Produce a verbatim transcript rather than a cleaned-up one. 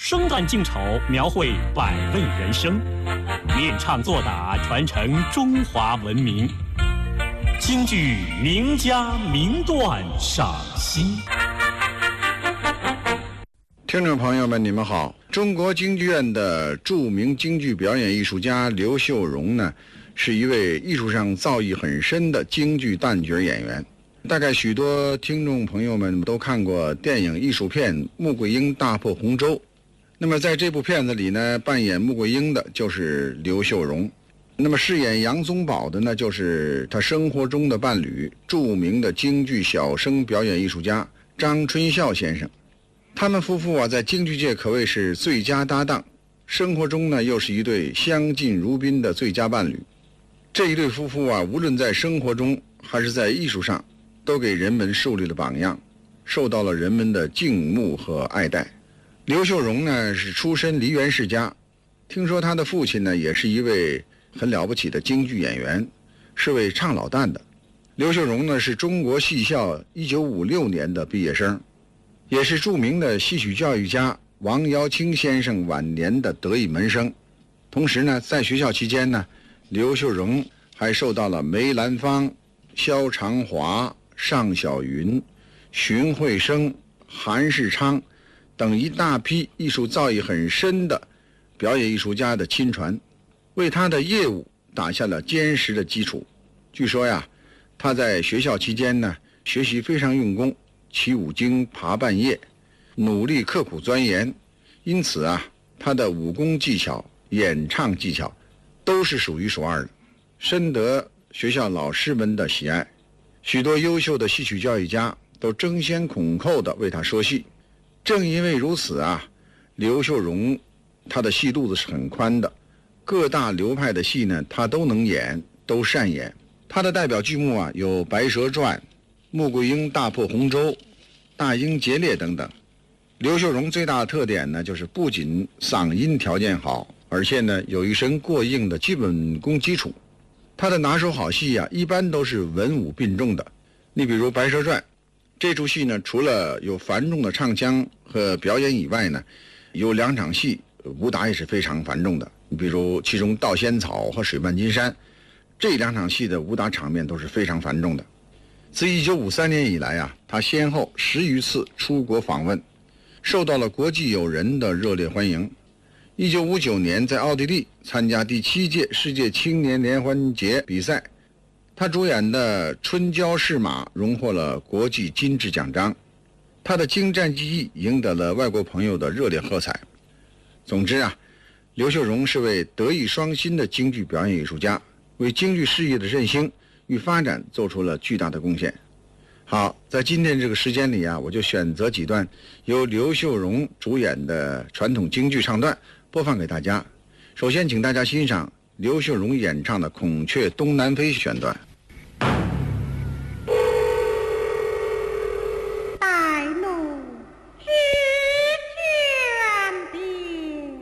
生旦净丑，描绘百味人生，练唱作打，传承中华文明。京剧名家名段赏析。 听众朋友们，你们好。中国京剧院的著名京剧表演艺术家刘秀荣呢，是一位艺术上造诣很深的京剧旦角演员。大概许多听众朋友们都看过电影艺术片《穆桂英大破洪州》。那么在这部片子里呢，扮演穆桂英的就是刘秀荣。那么饰演杨宗保的呢，就是他生活中的伴侣，著名的京剧小生表演艺术家张春孝先生。他们夫妇啊，在京剧界可谓是最佳搭档，生活中呢，又是一对相敬如宾的最佳伴侣。这一对夫妇啊，无论在生活中还是在艺术上，都给人们树立了榜样，受到了人们的敬慕和爱戴。刘秀荣呢，是出身梨园世家，听说他的父亲呢，也是一位很了不起的京剧演员，是位唱老旦的。刘秀荣呢，是中国戏校一九五六年的毕业生，也是著名的戏曲教育家王瑶卿先生晚年的得意门生。同时呢，在学校期间呢，刘秀荣还受到了梅兰芳、萧长华、尚小云、荀慧生、韩世昌等一大批艺术造诣很深的表演艺术家的亲传，为他的业务打下了坚实的基础。据说呀，他在学校期间呢，学习非常用功，起五经爬半夜，努力刻苦钻研，因此啊，他的武功技巧、演唱技巧都是数一数二的，深得学校老师们的喜爱。许多优秀的戏曲教育家都争先恐后地为他说戏。正因为如此啊，刘秀荣他的戏路子是很宽的，各大流派的戏呢，他都能演，都善演。他的代表剧目啊，有《白蛇传》、《穆桂英大破洪州》、《大英劫猎》等等。刘秀荣最大的特点呢，就是不仅嗓音条件好，而且呢，有一身过硬的基本功基础。他的拿手好戏啊，一般都是文武并重的。你比如《白蛇传》这出戏呢，除了有繁重的唱腔和表演以外呢，有两场戏武打也是非常繁重的。你比如其中《盗仙草》和《水漫金山》这两场戏的武打场面都是非常繁重的。自一九五三年以来啊，他先后十余次出国访问，受到了国际友人的热烈欢迎。一九五九年在奥地利参加第七届世界青年联欢节比赛，他主演的《春娇试马》荣获了国际金质奖章，他的精湛技艺赢得了外国朋友的热烈喝彩。总之啊，刘秀荣是位德艺双馨的京剧表演艺术家，为京剧事业的振兴与发展做出了巨大的贡献。好，在今天这个时间里啊，我就选择几段由刘秀荣主演的传统京剧唱段播放给大家。首先请大家欣赏刘秀荣演唱的《孔雀东南飞》选段。